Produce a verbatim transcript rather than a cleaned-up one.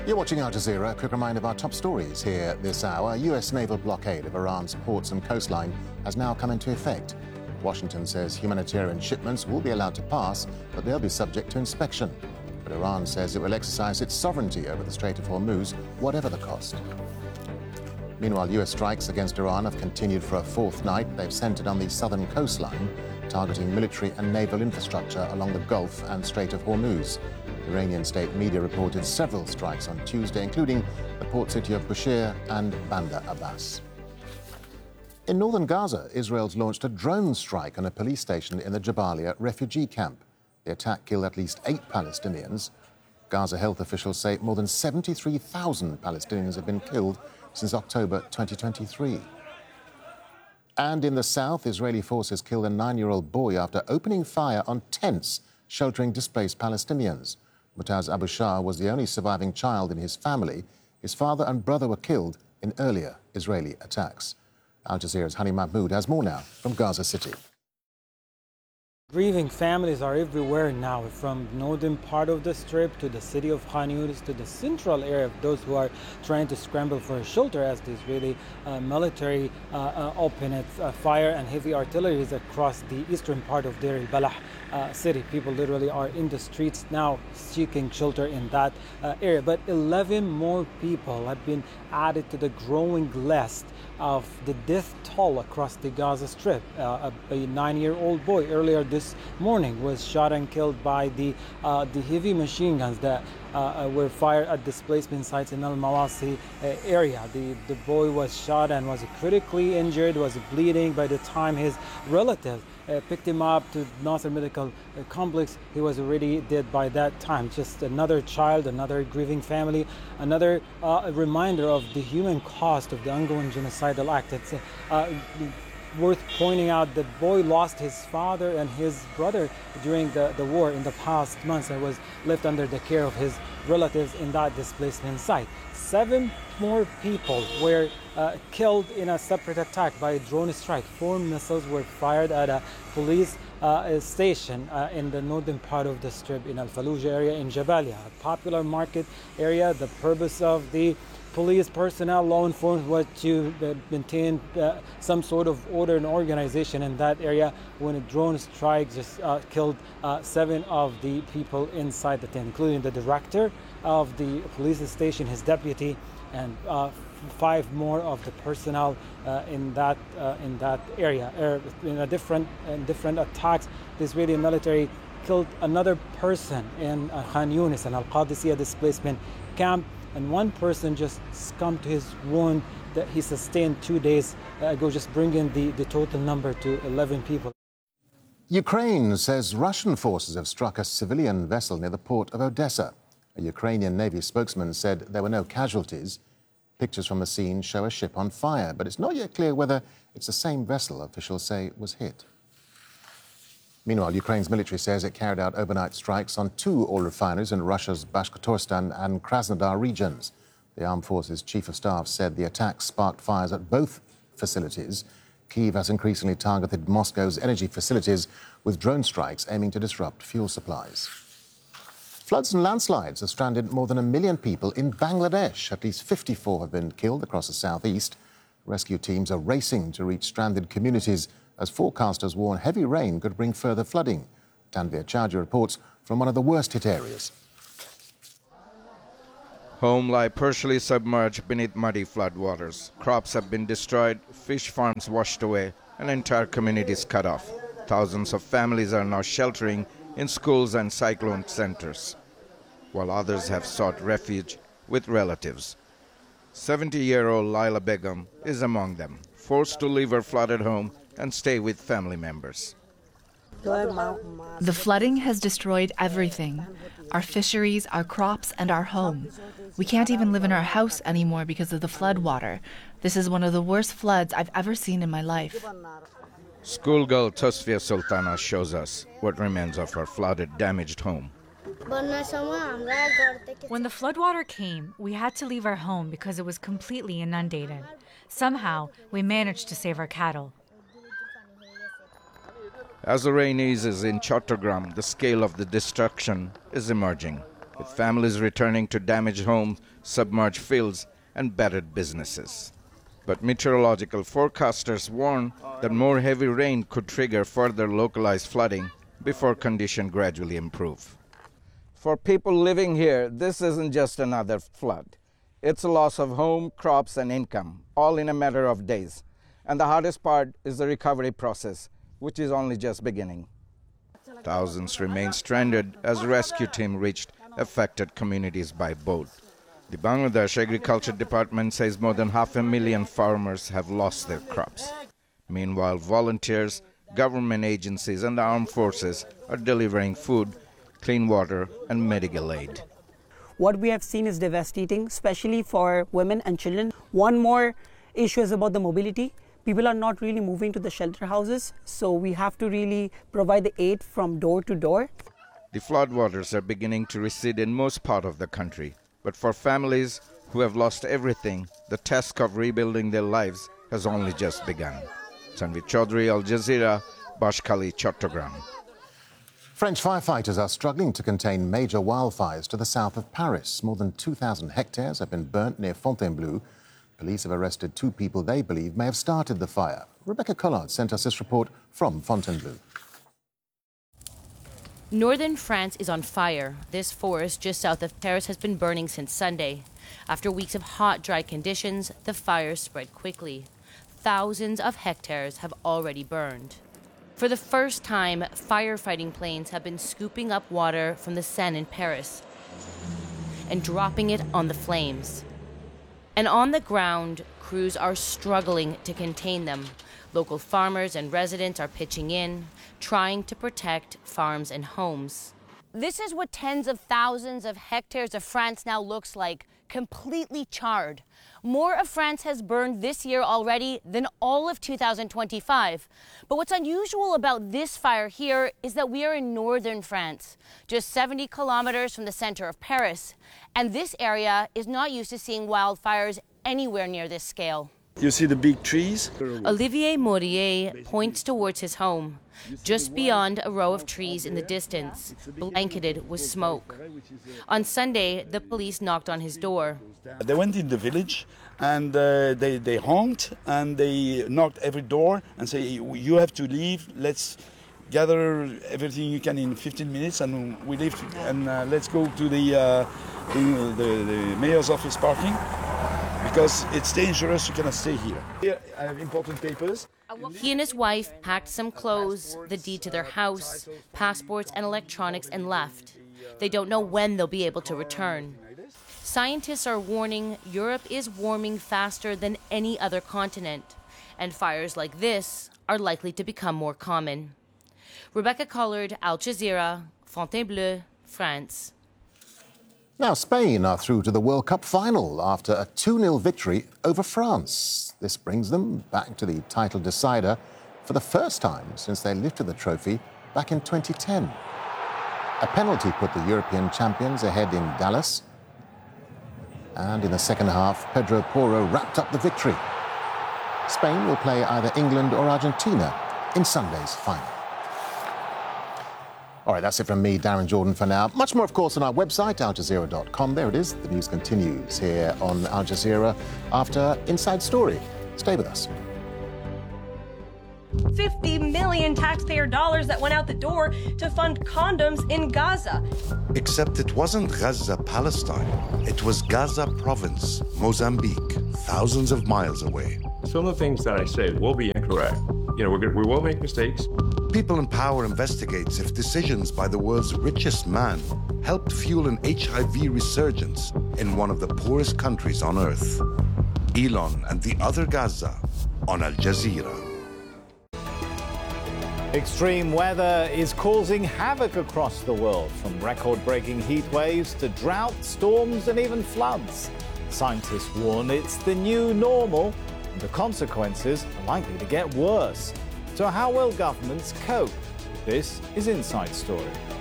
You're watching Al Jazeera. A quick reminder of our top stories here this hour. A U S naval blockade of Iran's ports and coastline has now come into effect. Washington says humanitarian shipments will be allowed to pass, but they'll be subject to inspection. But Iran says it will exercise its sovereignty over the Strait of Hormuz, whatever the cost. Meanwhile, U S strikes against Iran have continued for a fourth night. They've centred on the southern coastline, targeting military and naval infrastructure along the Gulf and Strait of Hormuz. Iranian state media reported several strikes on Tuesday, including the port city of Bushehr and Bandar Abbas. In northern Gaza, Israel's launched a drone strike on a police station in the Jabalia refugee camp. The attack killed at least eight Palestinians. Gaza health officials say more than seventy-three thousand Palestinians have been killed since October twenty twenty-three. And in the south, Israeli forces killed a nine-year-old boy after opening fire on tents sheltering displaced Palestinians. Mutaz Abu Shah was the only surviving child in his family. His father and brother were killed in earlier Israeli attacks. Al Jazeera's Hani Mahmoud has more now from Gaza City. Grieving families are everywhere now, from the northern part of the Strip to the city of Khan Yunis to the central area of those who are trying to scramble for shelter as the Israeli uh, military uh, uh, open its uh, fire and heavy artillery across the eastern part of Deir al-Balah uh, city. People literally are in the streets now seeking shelter in that uh, area. But eleven more people have been added to the growing list of the death toll across the Gaza Strip. Uh, a, a nine-year-old boy earlier this morning was shot and killed by the uh, the heavy machine guns that uh, were fired at displacement sites in Al Mawasi uh, area. The the boy was shot and was critically injured, was bleeding. By the time his relatives uh, picked him up to Nasser Medical Complex, he was already dead by that time. Just another child, another grieving family, another uh, reminder of the human cost of the ongoing genocidal act. It's uh, worth pointing out the boy lost his father and his brother during the, the war in the past months and was left under the care of his relatives in that displacement site. Seven more people were uh, killed in a separate attack by a drone strike. Four missiles were fired at a police uh, station uh, in the northern part of the Strip in Al Fallujah area in Jabalia, a popular market area. The purpose of the police personnel, law enforcement, was to uh, maintain uh, some sort of order and organization in that area when a drone strike just uh, killed uh, seven of the people inside the tent, including the director of the police station, his deputy, and uh, five more of the personnel uh, in that uh, in that area. Uh, in a different in different attacks, the Israeli military killed another person in uh, Khan Yunis, an Al-Qadisiyah displacement camp. And one person just succumbed to his wound that he sustained two days ago, just bringing the, the total number to eleven people. Ukraine says Russian forces have struck a civilian vessel near the port of Odessa. A Ukrainian Navy spokesman said there were no casualties. Pictures from the scene show a ship on fire, but it's not yet clear whether it's the same vessel officials say was hit. Meanwhile, Ukraine's military says it carried out overnight strikes on two oil refineries in Russia's Bashkortostan and Krasnodar regions. The Armed Forces Chief of Staff said the attacks sparked fires at both facilities. Kyiv has increasingly targeted Moscow's energy facilities with drone strikes aiming to disrupt fuel supplies. Floods and landslides have stranded more than a million people in Bangladesh. At least fifty-four have been killed across the southeast. Rescue teams are racing to reach stranded communities as forecasters warn heavy rain could bring further flooding. Tanvir Chowdhury reports from one of the worst-hit areas. Homes lie partially submerged beneath muddy floodwaters. Crops have been destroyed, fish farms washed away, and entire communities cut off. Thousands of families are now sheltering in schools and cyclone centers, while others have sought refuge with relatives. seventy-year-old Laila Begum is among them, forced to leave her flooded home and stay with family members. The flooding has destroyed everything. Our fisheries, our crops, and our home. We can't even live in our house anymore because of the flood water. This is one of the worst floods I've ever seen in my life. Schoolgirl Tasfia Sultana shows us what remains of her flooded, damaged home. When the floodwater came, we had to leave our home because it was completely inundated. Somehow, we managed to save our cattle. As the rain eases in Chattogram, the scale of the destruction is emerging. with families returning to damaged homes, submerged fields, and battered businesses. But meteorological forecasters warn that more heavy rain could trigger further localized flooding before conditions gradually improve. For people living here, this isn't just another flood. It's a loss of home, crops, and income, all in a matter of days. And the hardest part is the recovery process, which is only just beginning. Thousands remain stranded as rescue team reached affected communities by boat. The Bangladesh Agriculture Department says more than half a million farmers have lost their crops. Meanwhile, volunteers, government agencies, and the armed forces are delivering food, clean water, and medical aid. What we have seen is devastating, especially for women and children. One more issue is about the mobility. People are not really moving to the shelter houses, so we have to really provide the aid from door to door. The floodwaters are beginning to recede in most parts of the country, but for families who have lost everything, the task of rebuilding their lives has only just begun. Tanvir Chaudhary, Al Jazeera, Bashkali, Chattogram. French firefighters are struggling to contain major wildfires to the south of Paris. More than two thousand hectares have been burnt near Fontainebleau. Police have arrested two people they believe may have started the fire. Rebecca Collard sent us this report from Fontainebleau. Northern France is on fire. This forest just south of Paris has been burning since Sunday. After weeks of hot, dry conditions, the fires spread quickly. Thousands of hectares have already burned. For the first time, firefighting planes have been scooping up water from the Seine in Paris and dropping it on the flames. And on the ground, crews are struggling to contain them. Local farmers and residents are pitching in, trying to protect farms and homes. This is what tens of thousands of hectares of France now looks like, completely charred. More of France has burned this year already than all of two thousand twenty-five. But what's unusual about this fire here is that we are in northern France, just seventy kilometers from the center of Paris. And this area is not used to seeing wildfires anywhere near this scale. You see the big trees? Olivier Maurier points towards his home, just beyond a row of trees in the distance, blanketed with smoke. On Sunday, the police knocked on his door. They went in the village and uh, they, they honked and they knocked every door and say, you have to leave, let's gather everything you can in fifteen minutes and we leave and uh, let's go to the, uh, the, the, the mayor's office parking. Because it's dangerous, you cannot stay here. Here I have important papers. He and his wife packed some clothes, the deed to their house, passports and electronics and left. They don't know when they'll be able to return. Scientists are warning Europe is warming faster than any other continent, and fires like this are likely to become more common. Rebecca Collard, Al Jazeera, Fontainebleau, France. Now, Spain are through to the World Cup final after a two nil victory over France. This brings them back to the title decider for the first time since they lifted the trophy back in twenty ten. A penalty put the European champions ahead in Dallas. And in the second half, Pedro Porro wrapped up the victory. Spain will play either England or Argentina in Sunday's final. All right, that's it from me, Darren Jordan, for now. Much more, of course, on our website, al jazeera dot com. There it is. The news continues here on Al Jazeera after Inside Story. Stay with us. fifty million taxpayer dollars that went out the door to fund condoms in Gaza. Except it wasn't Gaza, Palestine. It was Gaza province, Mozambique, thousands of miles away. Some of the things that I said will be incorrect. You know, we're gonna, we will make mistakes. People in Power investigates if decisions by the world's richest man helped fuel an H I V resurgence in one of the poorest countries on earth. Elon and the other Gaza on Al Jazeera. Extreme weather is causing havoc across the world, from record-breaking heat waves to drought, storms and even floods. Scientists warn it's the new normal and the consequences are likely to get worse. So how will governments cope? This is Inside Story.